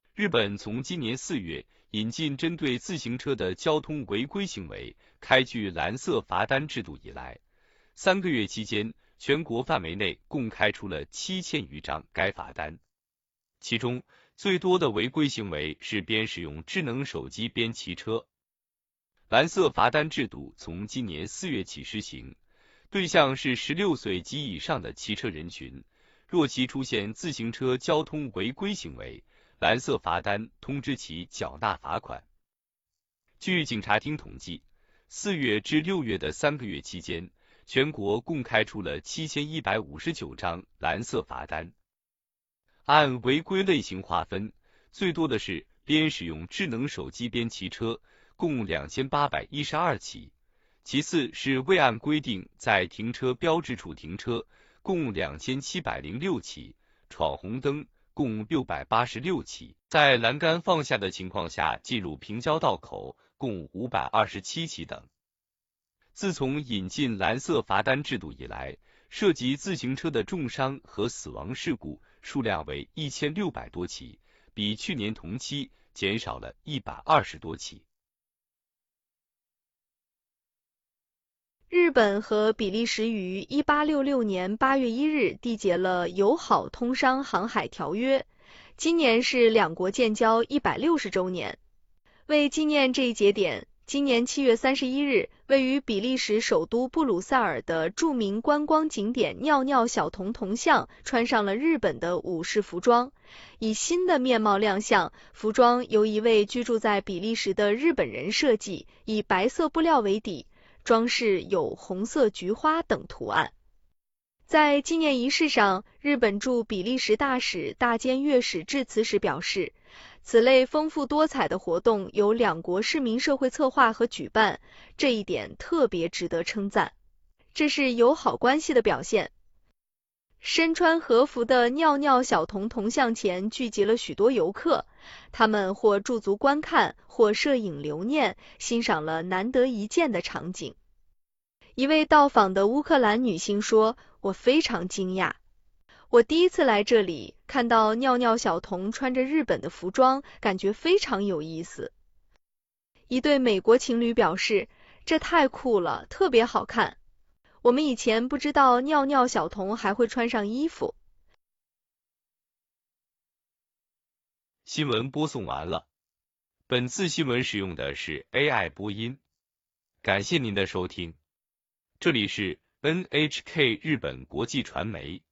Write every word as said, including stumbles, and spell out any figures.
日本从今年四月引进针对自行车的交通违规行为开具蓝色罚单制度以来，三个月期间，全国范围内共开出了七千余张该罚单。其中最多的违规行为是边使用智能手机边骑车。蓝色罚单制度从今年四月起施行，对象是十六岁及以上的骑车人群，若其出现自行车交通违规行为，蓝色罚单通知其缴纳罚款。据警察厅统计，四月至六月的三个月期间，全国共开出了七千一百五十九张蓝色罚单。按违规类型划分，最多的是边使用智能手机边骑车，共两千八百一十二起，其次是未按规定在停车标志处停车，共两千七百零六起，闯红灯共六百八十六起，在栏杆放下的情况下进入平交道口共五百二十七起等。自从引进蓝色罚单制度以来，涉及自行车的重伤和死亡事故数量为一千六百多起，比去年同期减少了一百二十多起。 日本和比利时于一八六六年八月一日缔结了友好通商航海条约，今年是两国建交一百六十周年。为纪念这一节点，今年七月三十一日，位于比利时首都布鲁塞尔的著名观光景点尿尿小童铜像穿上了日本的武士服装，以新的面貌亮相。服装由一位居住在比利时的日本人设计，以白色布料为底，装饰有红色菊花等图案。在纪念仪式上，日本驻比利时大使大间悦史致辞时表示，此类丰富多彩的活动由两国市民社会策划和举办，这一点特别值得称赞，这是友好关系的表现。身穿和服的尿尿小童铜像前聚集了许多游客，他们或驻足观看，或摄影留念，欣赏了难得一见的场景。一位到访的乌克兰女性说，我非常惊讶，我第一次来这里，看到尿尿小童穿着日本的服装，感觉非常有意思。一对美国情侣表示，这太酷了，特别好看。我们以前不知道尿尿小童还会穿上衣服。 新闻播送完了，本次新闻使用的是 A I 播音，感谢您的收听。这里是 N H K 日本国际传媒。